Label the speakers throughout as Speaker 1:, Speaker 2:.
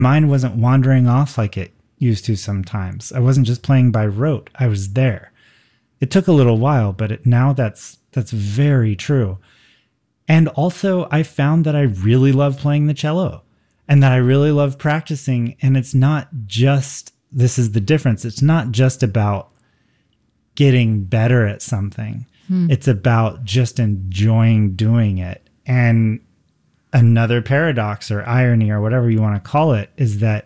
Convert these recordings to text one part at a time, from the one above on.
Speaker 1: Mind wasn't wandering off like it used to sometimes. I wasn't just playing by rote. I was there. It took a little while, but now that's very true. And also, I found that I really love playing the cello and that I really love practicing. And it's not just, this is the difference. It's not just about getting better at something. It's about just enjoying doing it. And another paradox or irony or whatever you want to call it is that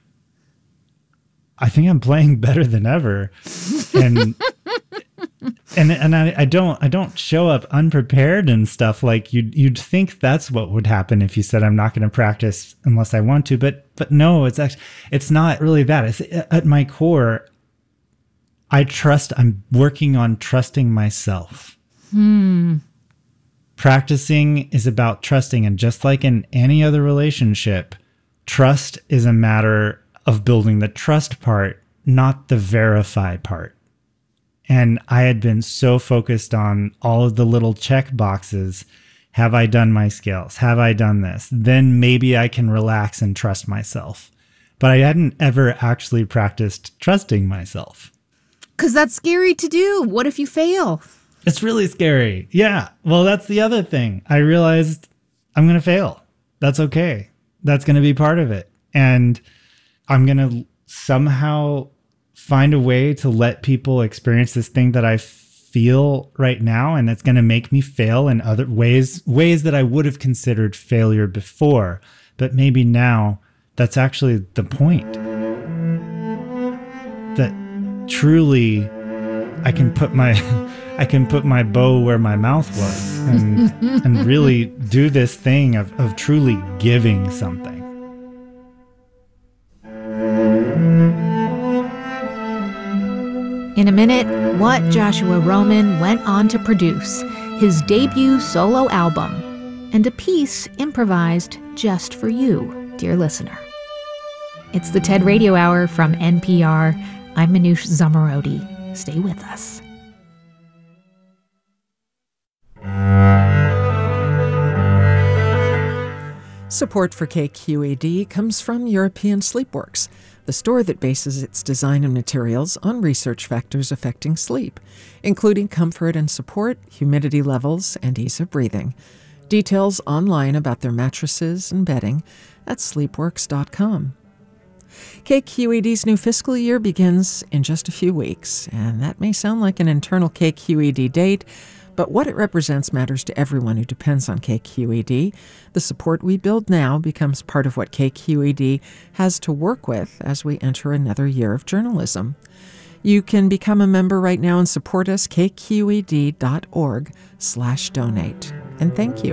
Speaker 1: I think I'm playing better than ever. And and I don't show up unprepared and stuff. Like you'd think that's what would happen if you said I'm not going to practice unless I want to, but no, it's not really that. It's at my core, I'm working on trusting myself. Practicing is about trusting. And just like in any other relationship, trust is a matter of building the trust part, not the verify part. And I had been so focused on all of the little check boxes. Have I done my scales? Have I done this? Then maybe I can relax and trust myself. But I hadn't ever actually practiced trusting myself.
Speaker 2: Because that's scary to do. What if you fail?
Speaker 1: It's really scary. Yeah. Well, that's the other thing. I realized I'm going to fail. That's okay. That's going to be part of it. And I'm going to somehow find a way to let people experience this thing that I feel right now. And it's going to make me fail in other ways that I would have considered failure before. But maybe now that's actually the point. That truly I can put my bow where my mouth was and really do this thing of truly giving something.
Speaker 2: In a minute, what Joshua Roman went on to produce, his debut solo album, and a piece improvised just for you, dear listener. It's the TED Radio Hour from NPR. I'm Manoush Zomorodi. Stay with us.
Speaker 3: Support for KQED comes from European Sleepworks, the store that bases its design and materials on research factors affecting sleep, including comfort and support, humidity levels, and ease of breathing. Details online about their mattresses and bedding at sleepworks.com. KQED's new fiscal year begins in just a few weeks, and that may sound like an internal KQED date, but what it represents matters to everyone who depends on KQED. The support we build now becomes part of what KQED has to work with as we enter another year of journalism. You can become a member right now and support us, kqed.org/donate. And thank you.